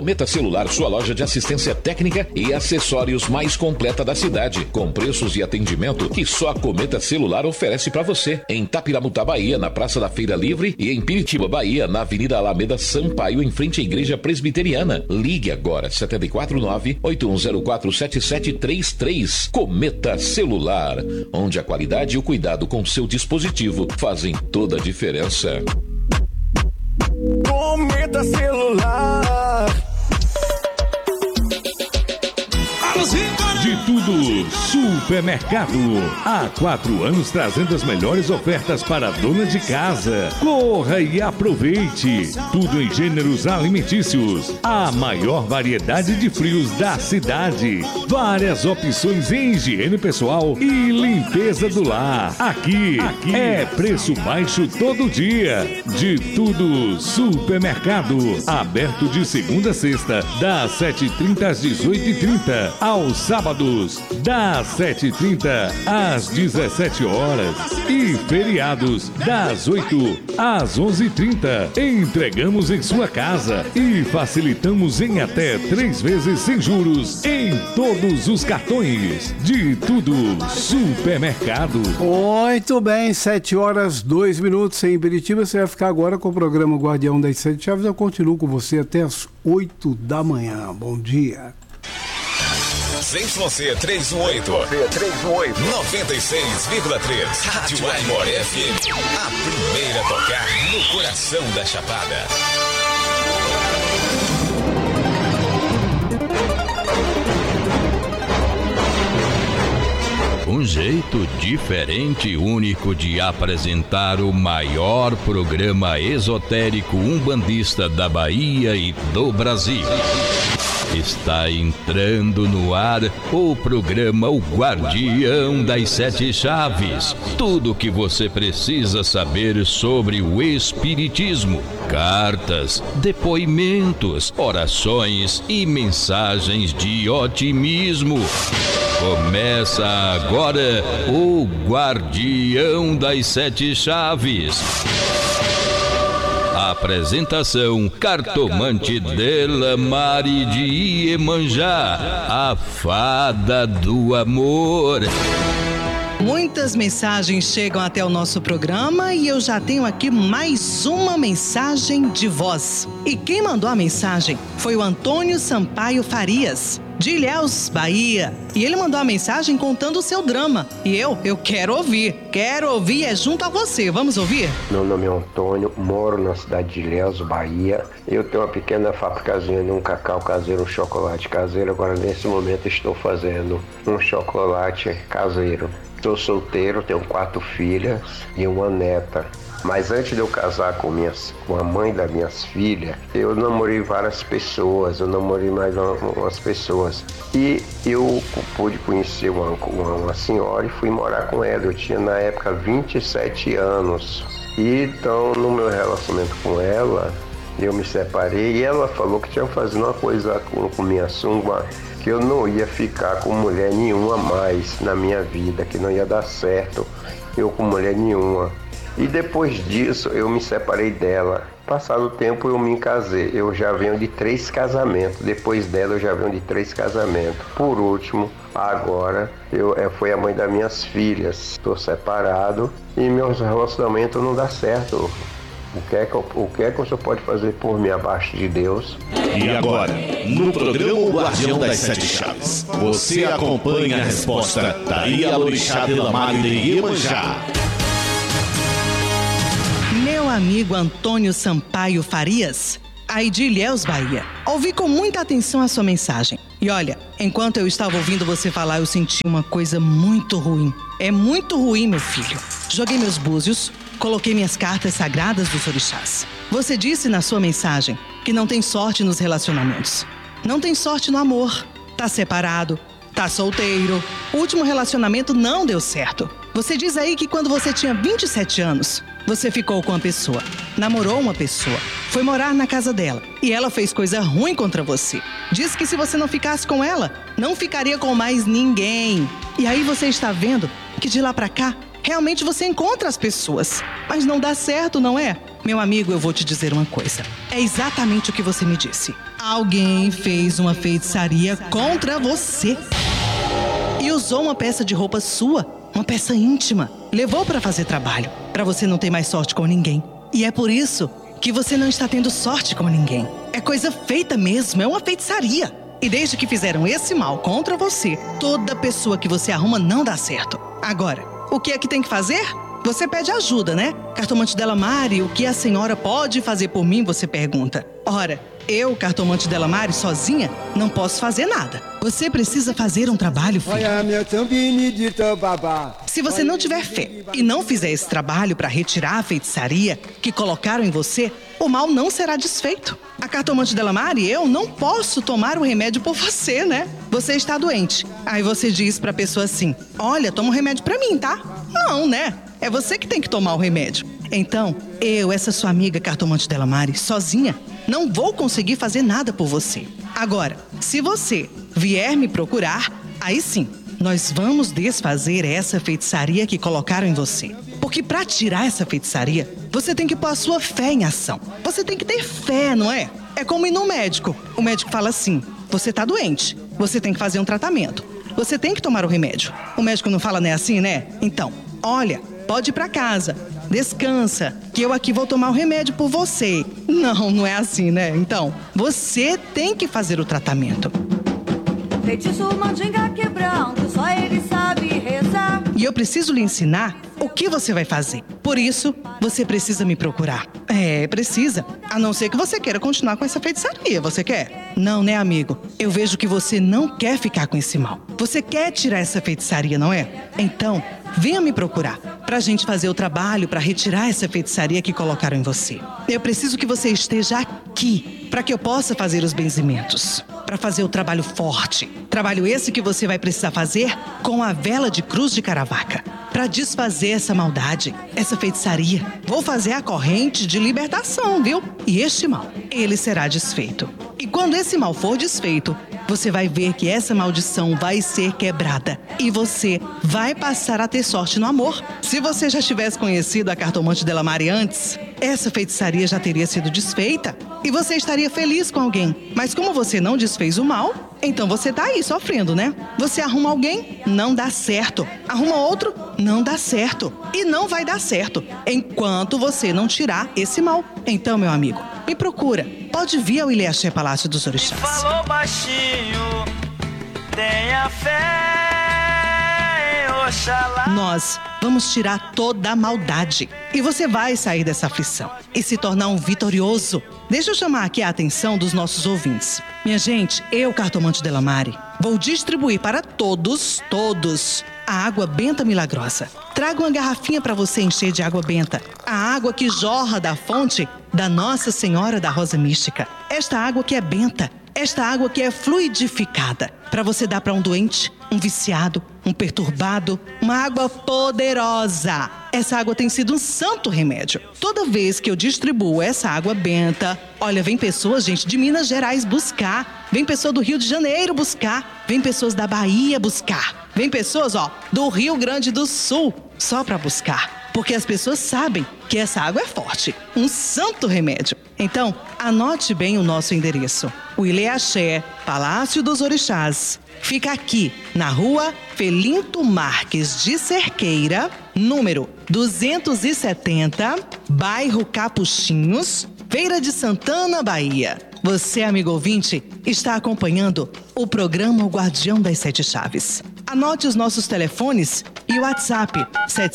Cometa Celular, sua loja de assistência técnica e acessórios mais completa da cidade, com preços e atendimento que só a Cometa Celular oferece para você. Em Tapiramutá, Bahia, na Praça da Feira Livre, e em Piritiba, Bahia, na Avenida Alameda Sampaio, em frente à Igreja Presbiteriana. Ligue agora, 749-8104-7733. Cometa Celular, onde a qualidade e o cuidado com seu dispositivo fazem toda a diferença. Cometa Celular. De tudo, Supermercado. Há 4 anos trazendo as melhores ofertas para a dona de casa. Corra e aproveite. Tudo em gêneros alimentícios. A maior variedade de frios da cidade. Várias opções em higiene pessoal e limpeza do lar. Aqui é preço baixo todo dia. De tudo, Supermercado. Aberto de segunda a sexta, das 7h30 às 18h30. Aos sábados, das 7h30 às 17 horas e feriados das 8 às 11h30. Entregamos em sua casa e facilitamos em até 3 vezes sem juros em todos os cartões. De tudo, Supermercado. Muito bem, 7h02 em Piritiba. Você vai ficar agora com o programa Guardião das 7 Chaves. Eu continuo com você até as 8 da manhã. Bom dia. ZYC 318. 96,3. Rádio Aimor FM. A primeira a tocar no coração da Chapada. Um jeito diferente e único de apresentar o maior programa esotérico umbandista da Bahia e do Brasil. Está entrando no ar o programa O Guardião das 7 Chaves. Tudo o que você precisa saber sobre o espiritismo. Cartas, depoimentos, orações e mensagens de otimismo. Começa agora o Guardião das 7 Chaves. Apresentação: Cartomante Dela Mari de Iemanjá, a fada do amor. Muitas mensagens chegam até o nosso programa e eu já tenho aqui mais uma mensagem de voz. E quem mandou a mensagem foi o Antônio Sampaio Farias, de Ilhéus, Bahia. E ele mandou a mensagem contando o seu drama. E eu quero ouvir. Quero ouvir, é junto a você. Vamos ouvir? Meu nome é Antônio, moro na cidade de Ilhéus, Bahia. Eu tenho uma pequena fabricazinha de um cacau caseiro, um chocolate caseiro. Agora, nesse momento, estou fazendo um chocolate caseiro. Sou solteiro, tenho 4 filhas e uma neta. Mas antes de eu casar com a mãe das minhas filhas, eu namorei várias pessoas, eu namorei mais umas pessoas. E eu pude conhecer uma senhora e fui morar com ela. Eu tinha na época 27 anos. E então, no meu relacionamento com ela, eu me separei e ela falou que tinha que fazer uma coisa com minha sunga, que eu não ia ficar com mulher nenhuma mais na minha vida, que não ia dar certo eu com mulher nenhuma. E depois disso eu me separei dela. Passado o tempo eu me casei. Eu já venho de 3 casamentos. Depois dela eu já venho de 3 casamentos. Por último, agora foi a mãe das minhas filhas. Estou separado e meu relacionamento não dá certo. O que é que o senhor pode fazer por mim abaixo de Deus? E agora, no programa O Guardião das 7 Chaves, você acompanha a resposta da Ialorixá de Lamari de Iemanjá. Meu amigo Antônio Sampaio Farias, aí de Ilhéus, Bahia. Ouvi com muita atenção a sua mensagem. E olha, enquanto eu estava ouvindo você falar, eu senti uma coisa muito ruim. É muito ruim, meu filho. Joguei meus búzios, coloquei minhas cartas sagradas dos orixás. Você disse na sua mensagem que não tem sorte nos relacionamentos. Não tem sorte no amor. Tá separado, tá solteiro. O último relacionamento não deu certo. Você diz aí que quando você tinha 27 anos, você ficou com uma pessoa, namorou uma pessoa, foi morar na casa dela e ela fez coisa ruim contra você. Diz que se você não ficasse com ela, não ficaria com mais ninguém. E aí você está vendo que de lá pra cá, realmente você encontra as pessoas, mas não dá certo, não é? Meu amigo, eu vou te dizer uma coisa. É exatamente o que você me disse. Alguém fez uma feitiçaria contra você. E usou uma peça de roupa sua, uma peça íntima. Levou para fazer trabalho, para você não ter mais sorte com ninguém. E é por isso que você não está tendo sorte com ninguém. É coisa feita mesmo, é uma feitiçaria. E desde que fizeram esse mal contra você, toda pessoa que você arruma não dá certo. Agora, o que é que tem que fazer? Você pede ajuda, né? Cartomante Delamare, o que a senhora pode fazer por mim, você pergunta. Ora, eu, Cartomante Delamare, sozinha, não posso fazer nada. Você precisa fazer um trabalho, filho. Se você não tiver fé e não fizer esse trabalho para retirar a feitiçaria que colocaram em você, o mal não será desfeito. A Cartomante Delamare, eu não posso tomar o remédio por você, né? Você está doente. Aí você diz pra pessoa assim, olha, toma um remédio pra mim, tá? Não, né? É você que tem que tomar o remédio. Então, eu, essa sua amiga Cartomante Delamare, sozinha, não vou conseguir fazer nada por você. Agora, se você vier me procurar, aí sim, nós vamos desfazer essa feitiçaria que colocaram em você. Porque para tirar essa feitiçaria, você tem que pôr a sua fé em ação. Você tem que ter fé, não é? É como ir no médico. O médico fala assim, você tá doente, você tem que fazer um tratamento. Você tem que tomar o remédio. O médico não fala, né, assim, né? Então, olha, pode ir pra casa, descansa, que eu aqui vou tomar o remédio por você. Não, não é assim, né? Então, você tem que fazer o tratamento. Feitiço mandinga quebrando, só ele sabe rezar. E eu preciso lhe ensinar o que você vai fazer. Por isso, você precisa me procurar. É, precisa. A não ser que você queira continuar com essa feitiçaria. Você quer? Não, né, amigo? Eu vejo que você não quer ficar com esse mal. Você quer tirar essa feitiçaria, não é? Então, venha me procurar pra gente fazer o trabalho pra retirar essa feitiçaria que colocaram em você. Eu preciso que você esteja aqui pra que eu possa fazer os benzimentos. Pra fazer o trabalho forte. Trabalho esse que você vai precisar fazer com a vela de cruz de Caravaca. Pra desfazer essa maldade, essa feitiçaria. Vou fazer a corrente de libertação, viu? E este mal, ele será desfeito. E quando esse mal for desfeito, você vai ver que essa maldição vai ser quebrada. E você vai passar a ter sorte no amor. Se você já tivesse conhecido a Cartomante Delamare antes, essa feitiçaria já teria sido desfeita. E você estaria feliz com alguém. Mas como você não desfez o mal, então você tá aí sofrendo, né? Você arruma alguém, não dá certo. Arruma outro, não dá certo. E não vai dar certo enquanto você não tirar esse mal. Então, meu amigo, me procura. Pode vir ao Ileaxé Palácio dos Orixás. Falou baixinho, tenha fé em Oxalá. Nós vamos tirar toda a maldade. E você vai sair dessa aflição e se tornar um vitorioso. Deixa eu chamar aqui a atenção dos nossos ouvintes. Minha gente, eu, Cartomante Delamare, vou distribuir para todos, a água benta milagrosa. Trago uma garrafinha para você encher de água benta. A água que jorra da fonte da Nossa Senhora da Rosa Mística. Esta água que é benta. Esta água que é fluidificada. Para você dar para um doente, um viciado, um perturbado. Uma água poderosa. Essa água tem sido um santo remédio. Toda vez que eu distribuo essa água benta, olha, vem pessoas, gente, de Minas Gerais buscar. Vem pessoa do Rio de Janeiro buscar. Vem pessoas da Bahia buscar. Vem pessoas, do Rio Grande do Sul, só para buscar. Porque as pessoas sabem que essa água é forte, um santo remédio. Então, anote bem o nosso endereço. O Ileaxé, Palácio dos Orixás, fica aqui, na rua Felinto Marques de Cerqueira, número 270, bairro Capuchinhos, Feira de Santana, Bahia. Você, amigo ouvinte, está acompanhando o programa O Guardião das Sete Chaves. Anote os nossos telefones e o WhatsApp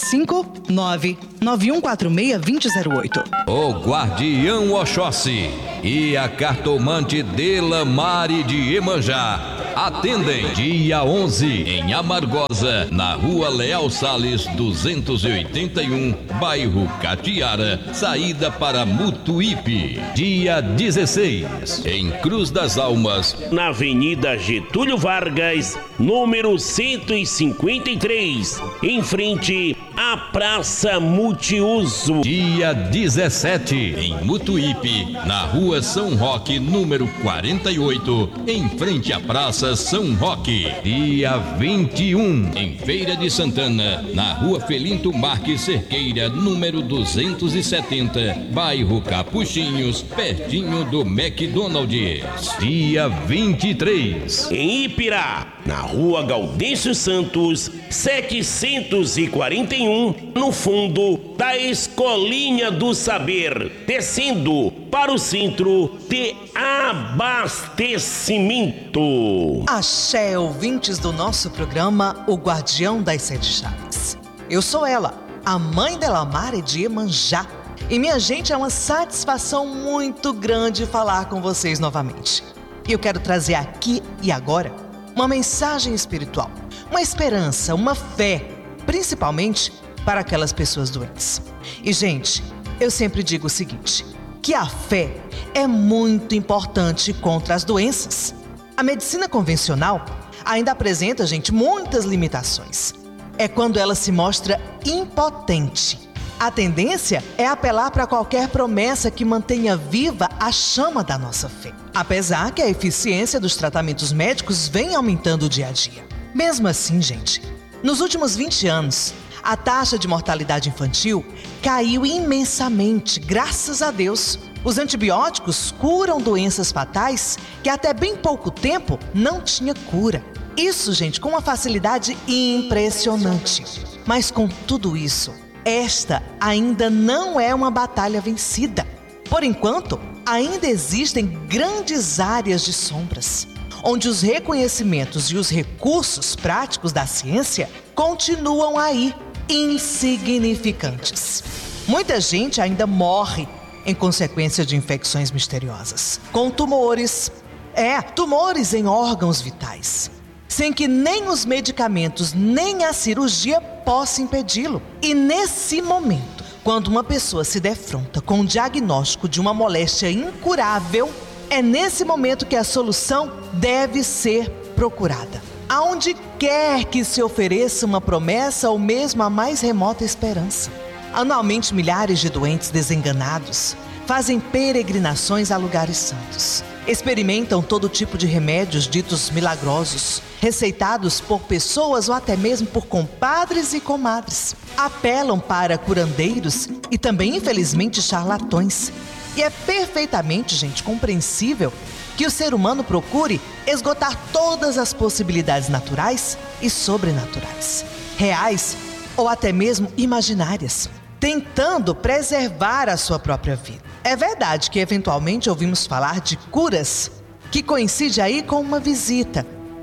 759-9146-2008. O Guardião Oxóssi e a Cartomante Delamare de Iemanjá atendem dia 11 em Amargosa, na rua Leal Salles 281, bairro Catiara, saída para Mutuípe. Dia 16 em Cruz das Almas, na Avenida Getúlio Vargas, número 153, em frente a Praça Multiuso. Dia 17, em Mutuípe, na Rua São Roque, número 48, em frente à Praça São Roque. Dia 21, em Feira de Santana, na Rua Felinto Marques Cerqueira, número 270, bairro Capuchinhos, pertinho do McDonald's. Dia 23, em Ipirá, na Rua Gaudêncio Santos, 741, no fundo da Escolinha do Saber, descendo para o centro de abastecimento. Axé, ouvintes do nosso programa O Guardião das Sete Chaves. Eu sou ela, a mãe Delamare de Iemanjá. E minha gente, é uma satisfação muito grande falar com vocês novamente. E eu quero trazer aqui e agora uma mensagem espiritual, uma esperança, uma fé, principalmente para aquelas pessoas doentes. E, gente, eu sempre digo o seguinte, que a fé é muito importante contra as doenças. A medicina convencional ainda apresenta, gente, muitas limitações. É quando ela se mostra impotente. A tendência é apelar para qualquer promessa que mantenha viva a chama da nossa fé. Apesar que a eficiência dos tratamentos médicos vem aumentando dia a dia. Mesmo assim, gente, nos últimos 20 anos, a taxa de mortalidade infantil caiu imensamente, graças a Deus. Os antibióticos curam doenças fatais que até bem pouco tempo não tinha cura. Isso, gente, com uma facilidade impressionante. Mas com tudo isso, esta ainda não é uma batalha vencida. Por enquanto, ainda existem grandes áreas de sombras, onde os reconhecimentos e os recursos práticos da ciência continuam aí, insignificantes. Muita gente ainda morre em consequência de infecções misteriosas, com tumores em órgãos vitais, sem que nem os medicamentos nem a cirurgia possa impedi-lo. E nesse momento, quando uma pessoa se defronta com o diagnóstico de uma moléstia incurável, é nesse momento que a solução deve ser procurada. Aonde quer que se ofereça uma promessa ou mesmo a mais remota esperança. Anualmente, milhares de doentes desenganados fazem peregrinações a lugares santos. Experimentam todo tipo de remédios ditos milagrosos, receitados por pessoas ou até mesmo por compadres e comadres. Apelam para curandeiros e também, infelizmente, charlatões. E é perfeitamente, gente, compreensível que o ser humano procure esgotar todas as possibilidades naturais e sobrenaturais, reais ou até mesmo imaginárias, tentando preservar a sua própria vida. É verdade que eventualmente ouvimos falar de curas que coincide aí com uma visita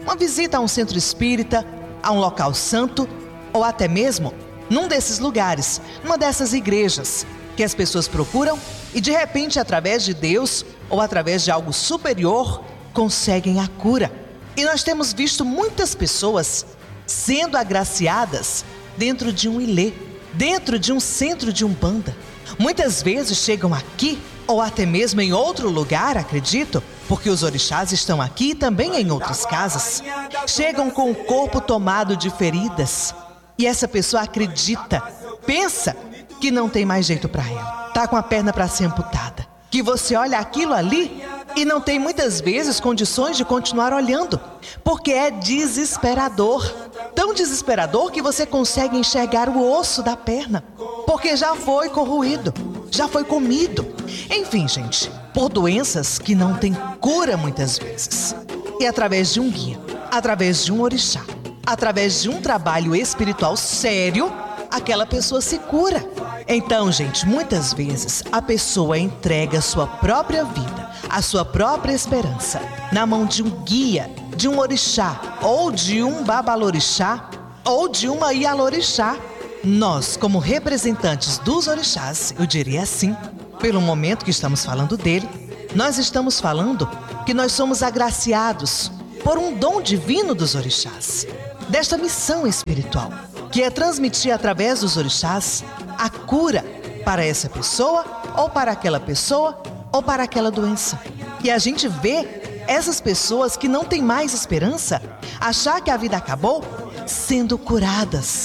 a um centro espírita, a um local santo ou até mesmo num desses lugares, numa dessas igrejas que as pessoas procuram e de repente, através de Deus ou através de algo superior, conseguem a cura. E nós temos visto muitas pessoas sendo agraciadas dentro de um ilê, dentro de um centro de umbanda. Muitas vezes chegam aqui ou até mesmo em outro lugar, acredito, porque os orixás estão aqui e também em outras casas. Chegam com o corpo tomado de feridas e essa pessoa acredita, pensa que não tem mais jeito para ela. Tá com a perna para ser amputada. Que você olha aquilo ali e não tem muitas vezes condições de continuar olhando, porque é desesperador. Tão desesperador que você consegue enxergar o osso da perna, porque já foi corroído, já foi comido. Enfim, gente, por doenças que não têm cura muitas vezes. E através de um guia, através de um orixá, através de um trabalho espiritual sério, aquela pessoa se cura. Então, gente, muitas vezes a pessoa entrega a sua própria vida, a sua própria esperança, na mão de um guia, de um orixá, ou de um babalorixá, ou de uma ialorixá. Nós, como representantes dos orixás, eu diria assim, pelo momento que estamos falando dele, nós estamos falando que nós somos agraciados por um dom divino dos orixás, desta missão espiritual, que é transmitir através dos orixás a cura para essa pessoa, ou para aquela pessoa, ou para aquela doença. E a gente vê essas pessoas que não têm mais esperança achar que a vida acabou sendo curadas.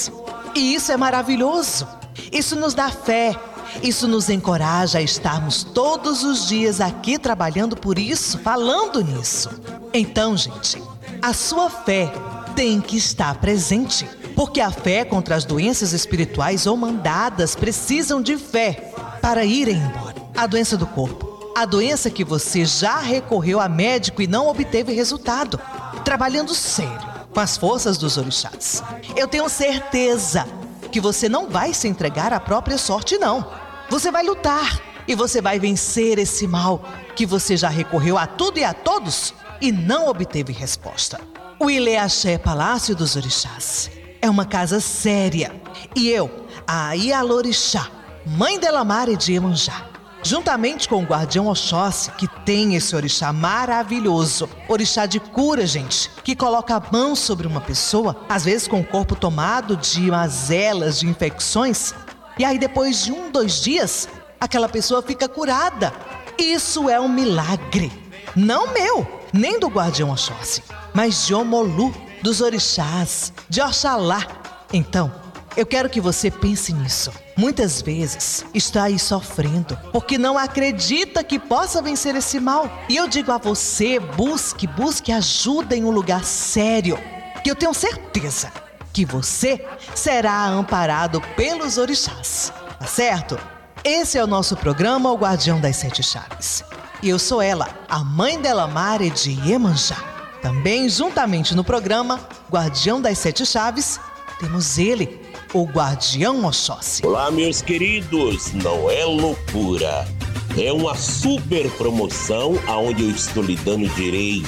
E isso é maravilhoso. Isso nos dá fé. Isso nos encoraja a estarmos todos os dias aqui trabalhando por isso, falando nisso. Então, gente, a sua fé tem que estar presente, porque a fé contra as doenças espirituais ou mandadas precisam de fé para irem embora. A doença do corpo, a doença que você já recorreu a médico e não obteve resultado, trabalhando sério com as forças dos orixás. Eu tenho certeza que você não vai se entregar à própria sorte, não. Você vai lutar e você vai vencer esse mal que você já recorreu a tudo e a todos e não obteve resposta. O Ilê Axé Palácio dos Orixás é uma casa séria. E eu, a Ialorixá, mãe de Elamar e de Iemanjá, juntamente com o guardião Oxóssi, que tem esse orixá maravilhoso, orixá de cura, gente, que coloca a mão sobre uma pessoa, às vezes com o corpo tomado de mazelas, de infecções, e aí depois de 1-2 dias, aquela pessoa fica curada. Isso é um milagre, não meu, nem do guardião Oxóssi, mas de Omolu, dos orixás, de Oxalá. Então, eu quero que você pense nisso. Muitas vezes está aí sofrendo porque não acredita que possa vencer esse mal. E eu digo a você, busque ajuda em um lugar sério, que eu tenho certeza que você será amparado pelos orixás. Tá certo? Esse é o nosso programa, o Guardião das Sete Chaves. E eu sou ela, a mãe de Elamar e de Iemanjá. Também, juntamente no programa Guardião das Sete Chaves, temos ele, o Guardião Oxóssi. Olá, meus queridos, não é loucura. É uma super promoção onde eu estou lhe dando direito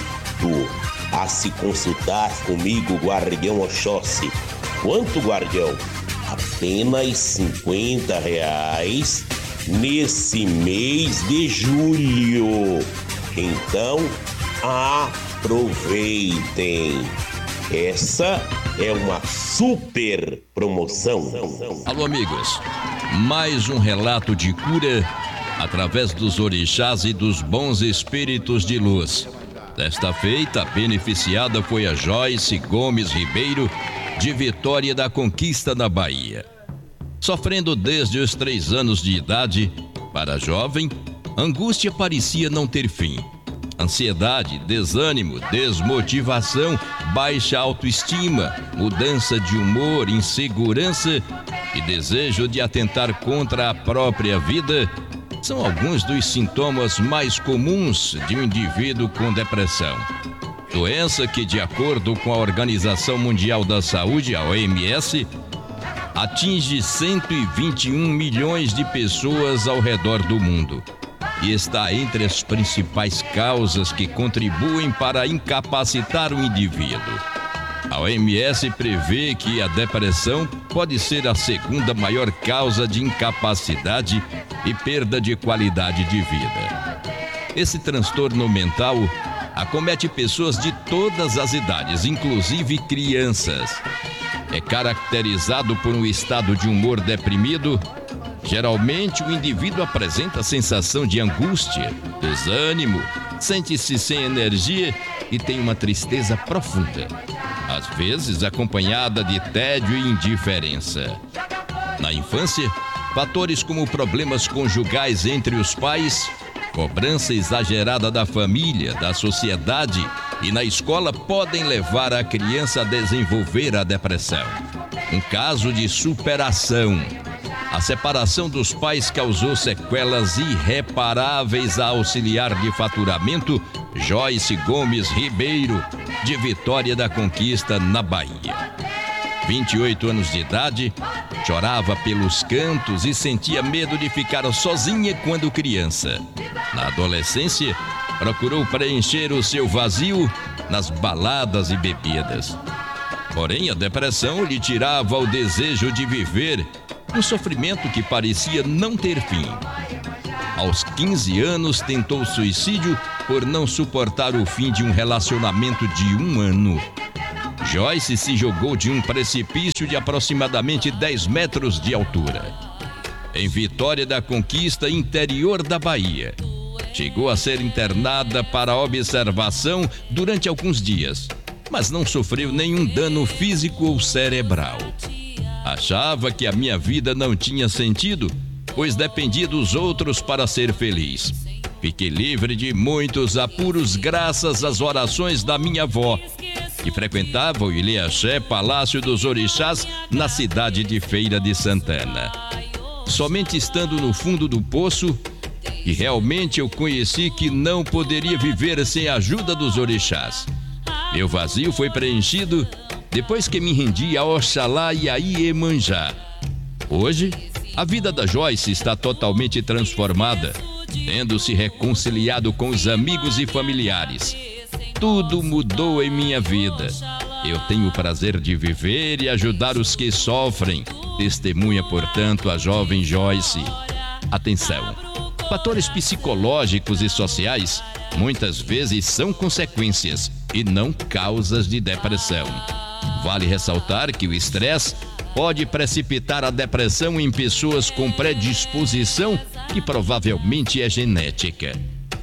a se consultar comigo, Guardião Oxóssi. Quanto, Guardião? Apenas R$50 nesse mês de julho. Então, aproveitem. Essa é uma super promoção. Alô, amigos. Mais um relato de cura através dos orixás e dos bons espíritos de luz. Desta feita, a beneficiada foi a Joyce Gomes Ribeiro, de Vitória da Conquista, na Bahia. Sofrendo desde os 3 anos de idade, para a jovem, a angústia parecia não ter fim. Ansiedade, desânimo, desmotivação, baixa autoestima, mudança de humor, insegurança e desejo de atentar contra a própria vida são alguns dos sintomas mais comuns de um indivíduo com depressão. Doença que, de acordo com a Organização Mundial da Saúde, a OMS, atinge 121 milhões de pessoas ao redor do mundo e está entre as principais causas que contribuem para incapacitar o indivíduo. A OMS prevê que a depressão pode ser a segunda maior causa de incapacidade e perda de qualidade de vida. Esse transtorno mental acomete pessoas de todas as idades, inclusive crianças. É caracterizado por um estado de humor deprimido. Geralmente, o indivíduo apresenta a sensação de angústia, desânimo, sente-se sem energia e tem uma tristeza profunda, às vezes acompanhada de tédio e indiferença. Na infância, fatores como problemas conjugais entre os pais, cobrança exagerada da família, da sociedade e na escola podem levar a criança a desenvolver a depressão. Um caso de superação. A separação dos pais causou sequelas irreparáveis à auxiliar de faturamento Joyce Gomes Ribeiro, de Vitória da Conquista, na Bahia. 28 anos de idade, chorava pelos cantos e sentia medo de ficar sozinha quando criança. Na adolescência, procurou preencher o seu vazio nas baladas e bebidas. Porém, a depressão lhe tirava o desejo de viver, um sofrimento que parecia não ter fim. Aos 15 anos, tentou suicídio por não suportar o fim de um relacionamento de 1 ano. Joyce se jogou de um precipício de aproximadamente 10 metros de altura, em Vitória da Conquista, interior da Bahia. Chegou a ser internada para observação durante alguns dias, mas não sofreu nenhum dano físico ou cerebral. Achava que a minha vida não tinha sentido, pois dependia dos outros para ser feliz. Fiquei livre de muitos apuros graças às orações da minha avó, que frequentava o Ilê-Axé Palácio dos Orixás na cidade de Feira de Santana. Somente estando no fundo do poço, que realmente eu conheci que não poderia viver sem a ajuda dos orixás. Meu vazio foi preenchido depois que me rendi a Oxalá e a Iemanjá. Hoje, a vida da Joyce está totalmente transformada, tendo se reconciliado com os amigos e familiares. Tudo mudou em minha vida. Eu tenho o prazer de viver e ajudar os que sofrem. Testemunha, portanto, a jovem Joyce. Atenção! Fatores psicológicos e sociais muitas vezes são consequências e não causas de depressão. Vale ressaltar que o estresse pode precipitar a depressão em pessoas com predisposição que provavelmente é genética.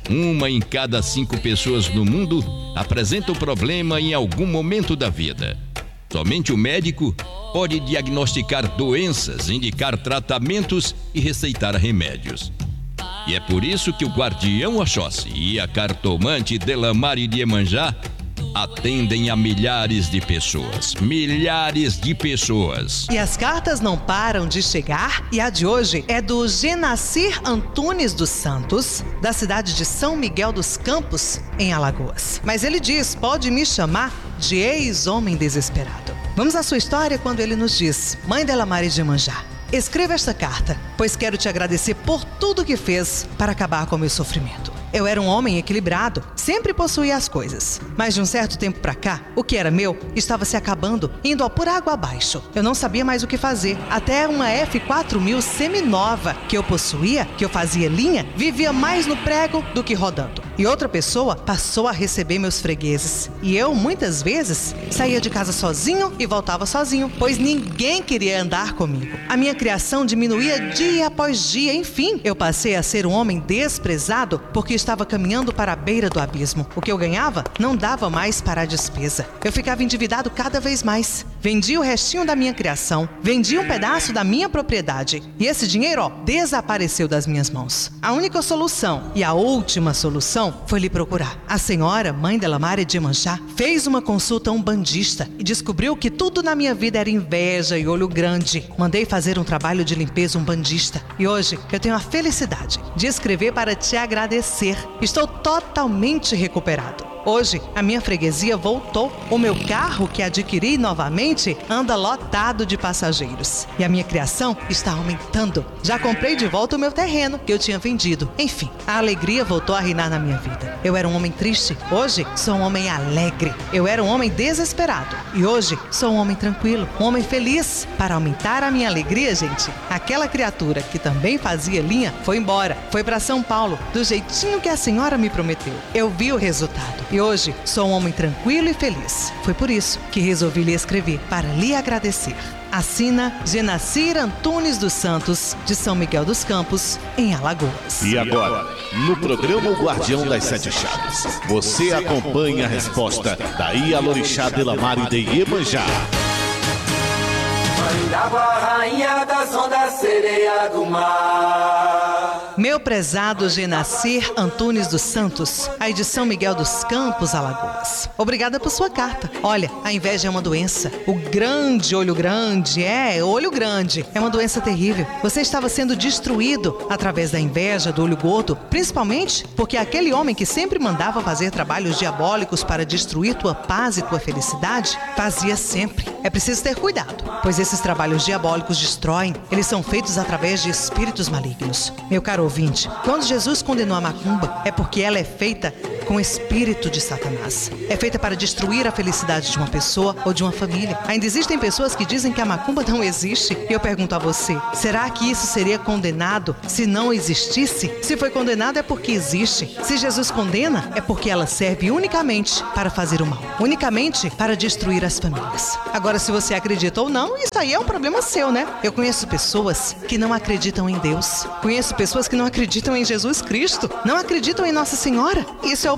1 em cada 5 pessoas no mundo apresenta o problema em algum momento da vida. Somente o médico pode diagnosticar doenças, indicar tratamentos e receitar remédios. E é por isso que o guardião Oxóssi e a cartomante Delamare de Iemanjá atendem a milhares de pessoas. Milhares de pessoas. E as cartas não param de chegar, e a de hoje é do Genacir Antunes dos Santos, da cidade de São Miguel dos Campos, em Alagoas. Mas ele diz: pode me chamar de ex-homem desesperado. Vamos à sua história quando ele nos diz: Mãe Delamare de Iemanjá, escreva esta carta, pois quero te agradecer por tudo que fez para acabar com o meu sofrimento. Eu era um homem equilibrado, sempre possuía as coisas. Mas de um certo tempo pra cá, o que era meu estava se acabando, indo por água abaixo. Eu não sabia mais o que fazer. Até uma F4000 seminova que eu possuía, que eu fazia linha, vivia mais no prego do que rodando. E outra pessoa passou a receber meus fregueses. E eu, muitas vezes, saía de casa sozinho e voltava sozinho, pois ninguém queria andar comigo. A minha criação diminuía dia após dia. Enfim, eu passei a ser um homem desprezado porque estava caminhando para a beira do abismo. O que eu ganhava não dava mais para a despesa. Eu ficava endividado cada vez mais. Vendi o restinho da minha criação, vendi um pedaço da minha propriedade. E esse dinheiro, desapareceu das minhas mãos. A única solução e a última solução foi lhe procurar. A senhora, mãe Delamare de Iemanjá, fez uma consulta a um bandista e descobriu que tudo na minha vida era inveja e olho grande. Mandei fazer um trabalho de limpeza a um bandista. E hoje eu tenho a felicidade de escrever para te agradecer. Estou totalmente recuperado. Hoje, a minha freguesia voltou. O meu carro, que adquiri novamente, anda lotado de passageiros. E a minha criação está aumentando. Já comprei de volta o meu terreno, que eu tinha vendido. Enfim, a alegria voltou a reinar na minha vida. Eu era um homem triste. Hoje, sou um homem alegre. Eu era um homem desesperado. E hoje, sou um homem tranquilo, um homem feliz. Para aumentar a minha alegria, gente, aquela criatura que também fazia linha foi embora. Foi para São Paulo, do jeitinho que a senhora me prometeu. Eu vi o resultado. E hoje sou um homem tranquilo e feliz. Foi por isso que resolvi lhe escrever para lhe agradecer. Assina Genacir Antunes dos Santos, de São Miguel dos Campos, em Alagoas. E agora, no programa O Guardião das Sete Chaves, você acompanha a resposta da Ialorixá Delamare de Iemanjá. Rainha das ondas, sereia do mar. Meu prezado Genacir Antunes dos Santos, aí de São Miguel dos Campos, Alagoas. Obrigada por sua carta. Olha, a inveja é uma doença. O grande olho grande, olho grande, é uma doença terrível. Você estava sendo destruído através da inveja, do olho gordo, principalmente porque aquele homem que sempre mandava fazer trabalhos diabólicos para destruir tua paz e tua felicidade, fazia sempre. É preciso ter cuidado, pois esses trabalhos diabólicos destroem. Eles são feitos através de espíritos malignos. Meu caro ouvinte, quando Jesus condenou a macumba, é porque ela é feita com o espírito de Satanás. É feita para destruir a felicidade de uma pessoa ou de uma família. Ainda existem pessoas que dizem que a macumba não existe. E eu pergunto a você, será que isso seria condenado se não existisse? Se foi condenado é porque existe. Se Jesus condena, é porque ela serve unicamente para fazer o mal. Unicamente para destruir as famílias. Agora, se você acredita ou não, isso aí é um problema seu, né? Eu conheço pessoas que não acreditam em Deus. Conheço pessoas que não acreditam em Jesus Cristo. Não acreditam em Nossa Senhora. Isso é o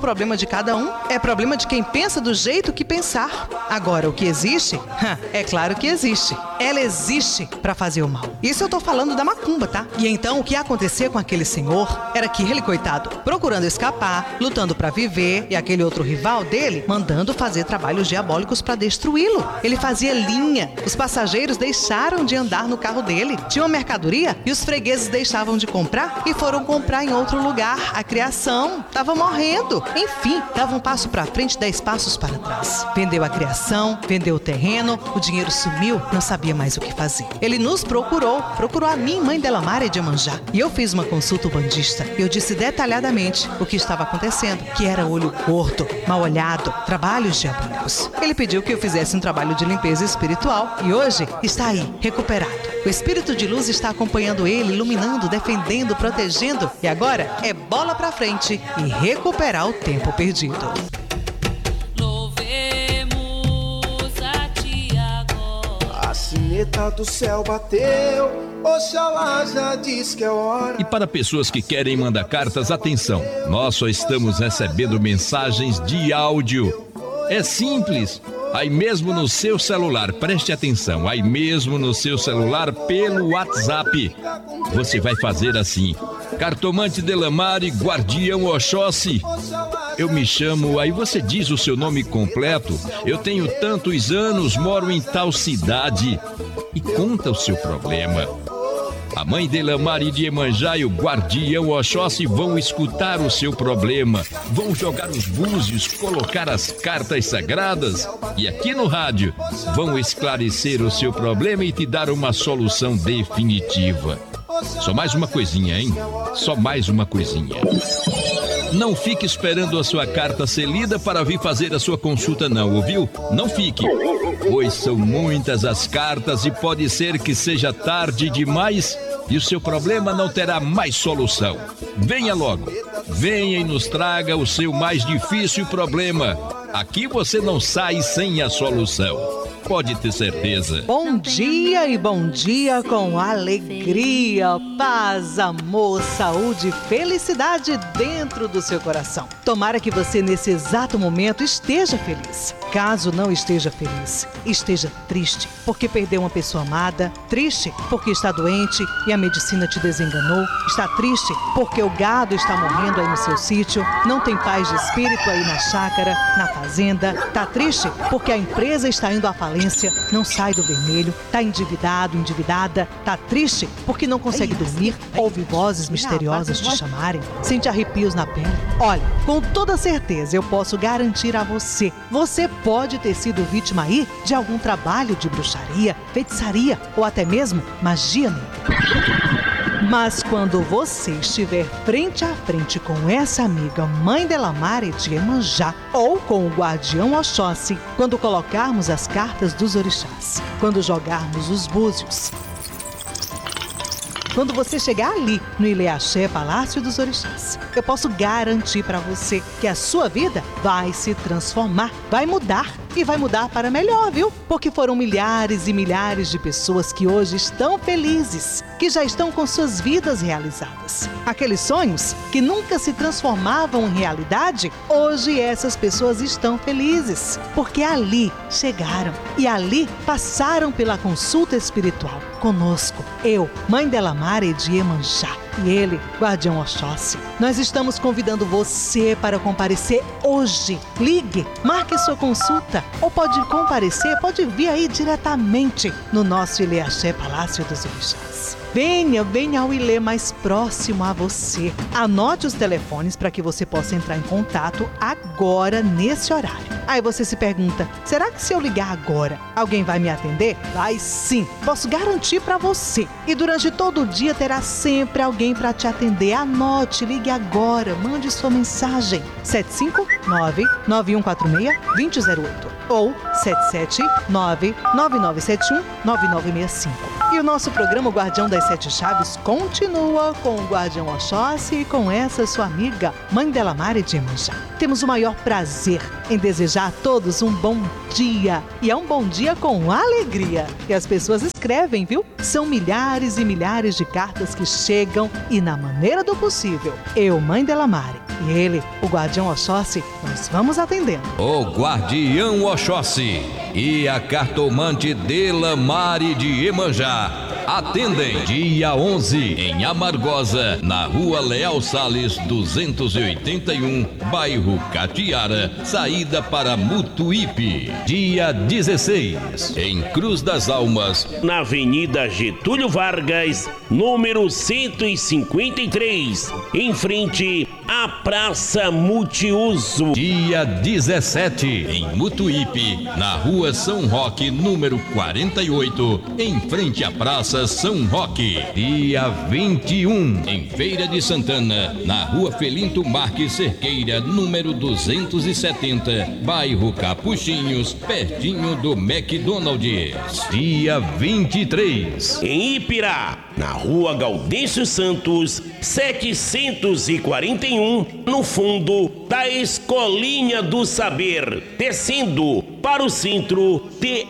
problema de cada um, é problema de quem pensa do jeito que pensar. Agora, o que existe? É claro que existe. Ela existe para fazer o mal. Isso eu tô falando da macumba, tá? E então, o que ia acontecer com aquele senhor era que ele, coitado, procurando escapar, lutando para viver, e aquele outro rival dele mandando fazer trabalhos diabólicos para destruí-lo. Ele fazia linha, os passageiros deixaram de andar no carro dele, tinha uma mercadoria e os fregueses deixavam de comprar e foram comprar em outro lugar. A criação estava morrendo. Enfim, dava um passo para frente, 10 passos para trás. Vendeu a criação, vendeu o terreno, o dinheiro sumiu, não sabia mais o que fazer. Ele nos procurou a mim, mãe Delamar e de Iemanjá. E eu fiz uma consulta umbandista. Eu disse detalhadamente o que estava acontecendo, que era olho gordo, mal olhado, trabalhos diabólicos. Ele pediu que eu fizesse um trabalho de limpeza espiritual e hoje está aí, recuperado. O espírito de luz está acompanhando ele, iluminando, defendendo, protegendo. E agora é bola pra frente e recuperar o tempo perdido. A sineta do céu bateu, Oxalá já diz que é hora. E para pessoas que querem mandar cartas, atenção, nós só estamos recebendo mensagens de áudio. É simples, aí mesmo no seu celular, preste atenção, aí mesmo no seu celular pelo WhatsApp. Você vai fazer assim: Cartomante Delamar e Guardião Oxóssi. Eu me chamo, aí você diz o seu nome completo. Eu tenho tantos anos, moro em tal cidade. E conta o seu problema. A mãe Delamar e de Iemanjá e o Guardião Oxóssi vão escutar o seu problema, vão jogar os búzios, colocar as cartas sagradas e aqui no rádio vão esclarecer o seu problema e te dar uma solução definitiva. Só mais uma coisinha, hein? Só mais uma coisinha. Não fique esperando a sua carta ser lida para vir fazer a sua consulta não, ouviu? Não fique, pois são muitas as cartas e pode ser que seja tarde demais e o seu problema não terá mais solução. Venha logo, venha e nos traga o seu mais difícil problema. Aqui você não sai sem a solução. Pode ter certeza. Bom dia e bom dia com alegria, paz, amor, saúde e felicidade dentro do seu coração. Tomara que você nesse exato momento esteja feliz. Caso não esteja feliz, esteja triste porque perdeu uma pessoa amada, triste porque está doente e a medicina te desenganou, está triste porque o gado está morrendo aí no seu sítio, não tem paz de espírito aí na chácara, na fazenda, está triste porque a empresa está indo à falência, não sai do vermelho, está endividado, endividada, está triste porque não consegue dormir, ouve vozes misteriosas te chamarem, sente arrepios na pele. Olha, com toda certeza eu posso garantir a você, você pode ter sido vítima aí de algum trabalho de bruxaria, feitiçaria ou até mesmo magia negra. Mas quando você estiver frente a frente com essa amiga Mãe Delamar e de Iemanjá ou com o Guardião Oxóssi, quando colocarmos as cartas dos orixás, quando jogarmos os búzios, quando você chegar ali no Ileaxé, Palácio dos Orixás, eu posso garantir para você que a sua vida vai se transformar, vai mudar e vai mudar para melhor, viu? Porque foram milhares e milhares de pessoas que hoje estão felizes, que já estão com suas vidas realizadas. Aqueles sonhos que nunca se transformavam em realidade, hoje essas pessoas estão felizes, porque ali chegaram e ali passaram pela consulta espiritual conosco. Eu, Mãe Delamar e de Iemanjá, e ele, Guardião Oxóssi. Nós estamos convidando você para comparecer hoje. Ligue, marque sua consulta ou pode comparecer, pode vir aí diretamente no nosso Ileaxé Palácio dos Orixás. Venha ao Ilê mais próximo a você. Anote os telefones para que você possa entrar em contato agora nesse horário. Aí você se pergunta, será que se eu ligar agora, alguém vai me atender? Vai sim, posso garantir para você. E durante todo o dia terá sempre alguém para te atender. Anote, ligue agora, mande sua mensagem. 759-9146-2008 ou 779-9971-9965. E o nosso programa o Guardião das Sete Chaves continua com o Guardião Oxóssi e com essa sua amiga Mãe Delamar e de Iemanjá. Temos o maior prazer em desejar a todos um bom dia. E é um bom dia com alegria. E as pessoas escrevem, viu? São milhares e milhares de cartas que chegam e na maneira do possível, eu, Mãe Delamar E ele, o Guardião Oxóssi, nós vamos atendendo. O Guardião Oxóssi e a cartomante Delamare de Iemanjá atendem dia 11 em Amargosa, na Rua Leal Salles 281, bairro Catiara, saída para Mutuípe. Dia 16 em Cruz das Almas, na Avenida Getúlio Vargas, número 153, em frente à Praça Multiuso. Dia 17 em Mutuípe, na Rua São Roque, número 48, em frente à Praça São Roque. Dia 21 em Feira de Santana, na Rua Felinto Marques Cerqueira, número 270, bairro Capuchinhos, pertinho do McDonald's. Dia 23 em Ipirá, na Rua Gaudêncio Santos, 741, no fundo da Escolinha do Saber, descendo para o centro de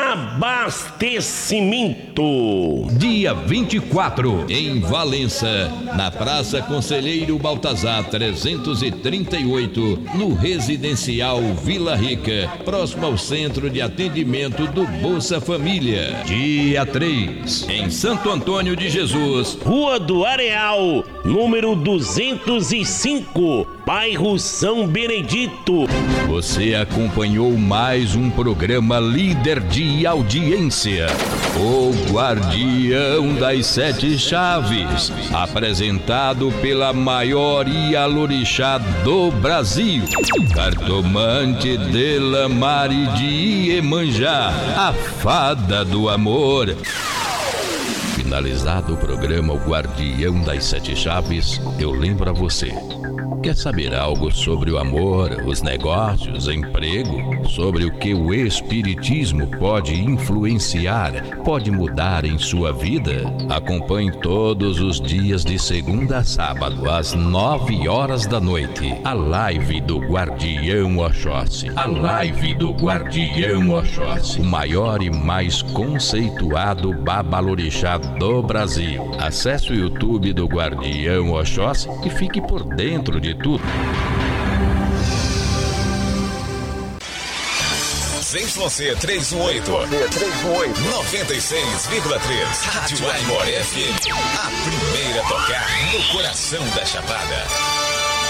abastecimento. Dia 24 em Valença, na Praça Conselheiro Baltazar 338, no Residencial Vila Rica, próximo ao Centro de Atendimento do Bolsa Família. Dia 3 em Santo Antônio de Jesus, Rua do Areal, número 205, bairro São Benedito. Você acompanhou mais um programa líder de audiência, o Guardião das Sete Chaves, apresentado pela maior Ialorixá do Brasil, cartomante Delamare de Iemanjá, a fada do amor. Finalizado o programa O Guardião das Sete Chaves, eu lembro a você. Quer saber algo sobre o amor, os negócios, emprego? Sobre o que o Espiritismo pode influenciar, pode mudar em sua vida? Acompanhe todos os dias de segunda a sábado, às 9 horas da noite, a live do Guardião Oxóssi. A live do Guardião Oxóssi, o maior e mais conceituado babalorixá do Brasil. Acesse o YouTube do Guardião Oxóssi e fique por dentro de tudo. ZYC 318, 96,3. Rádio Aimoré FM, a primeira a tocar no coração da Chapada.